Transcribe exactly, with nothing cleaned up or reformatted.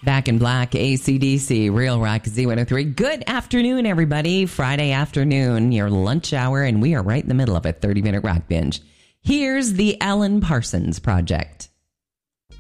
Back in Black, A C D C, Real Rock Z one oh three. Good afternoon, everybody. Friday afternoon, your lunch hour, and we are right in the middle of a thirty-minute rock binge. Here's the Alan Parsons Project.